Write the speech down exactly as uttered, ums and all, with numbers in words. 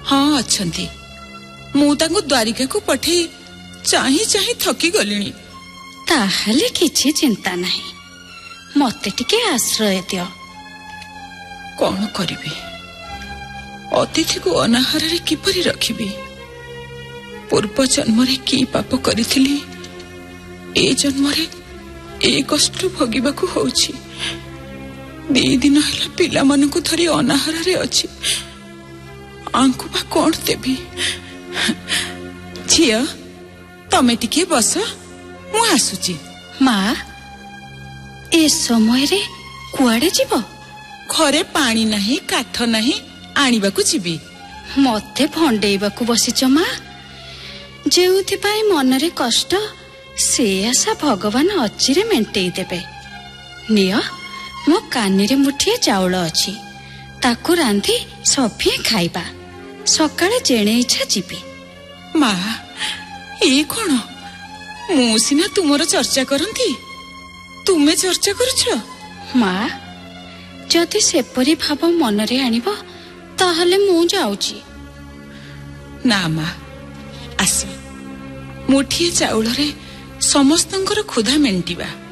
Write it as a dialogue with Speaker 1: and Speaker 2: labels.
Speaker 1: हाँ अच्छंती मु तांको द्वारिका को पठे चाही चाही थकी गलिनी।
Speaker 2: ताहले किछि चिंता नहीं, मते टिके आश्रय दियो।
Speaker 1: कौन करिबी, अतिथि को अनाहार रे किपरि रखिबी। पूर्व जन्म रे की पाप करिथिली, ए जन्म रे ए कष्ट भोगिबा को होछि। दी दिन हला पिला मन को धरी अनाहार रे अछि, आंकु बा कोन देबी। झिया तमे टिके बस, मु आसुची।
Speaker 2: माँ ए समय रे कुआडे जीवो?
Speaker 1: घरे पानी नहीं काठ नहीं, आनिबा को जीबी।
Speaker 2: मते भंडेइबा को बसिच माँ, जेउथि पाई मनरे कष्ट से आशा भगवान अचिरे मेंटेई देबे। नियो मो कानी रे मुठिए चाउल अछि, ताकू रांधी सफिए खाइबा, सकाळे जेणे इच्छा जीबी।
Speaker 1: माँ ए कोन, मु सिना तुमर चर्चा करंती, तुमे चर्चा करुछ।
Speaker 2: माँ जदि सेपरी भाव मनरे आनिबो ताहले मु जाउची।
Speaker 1: ना माँ आस, मुठिए चाउल रे समस्तंकर क्षुधा मेंटिबा।